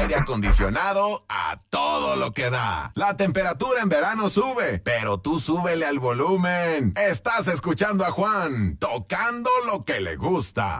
aire acondicionado a todo lo que da. La temperatura en verano sube, pero tú súbele al volumen. Estás escuchando a Juan, tocando lo que le gusta.